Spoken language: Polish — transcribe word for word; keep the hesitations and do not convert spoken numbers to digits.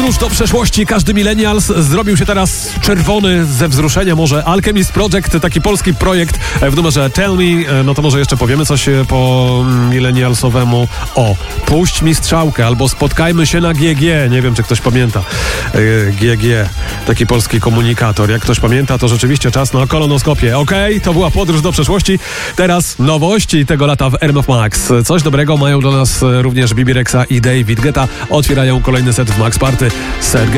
Podróż do przeszłości. Każdy millennials zrobił się teraz czerwony ze wzruszenia. Może Alchemist Project, taki polski projekt w numerze Tell Me. No to może jeszcze powiemy coś po millennialsowemu. O, puść mi strzałkę albo spotkajmy się na G G. Nie wiem, czy ktoś pamięta. G G, taki polski komunikator. Jak ktoś pamięta, to rzeczywiście czas na kolonoskopię. Okej, okay, to była podróż do przeszłości. Teraz nowości tego lata w R M F Max. Coś dobrego mają dla nas również Bibi Rexha i David Guetta. Otwierają kolejny set w Max Party. Sergej